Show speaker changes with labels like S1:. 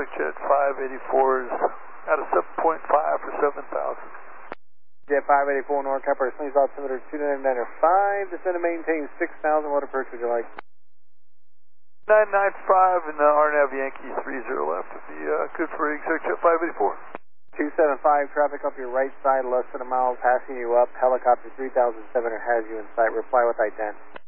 S1: Jet 584 is out of 7.5 for 7,000.
S2: Jet 584 North Kepler, slings altimeter 2995, descend and maintain 6,000. What approach would you like?
S1: 995 and RNAV Yankee 30 left would be good for Exec Jet 584.
S2: 275, traffic up your right side, less than a mile, passing you up. Helicopter 3007 has you in sight. Reply with ident.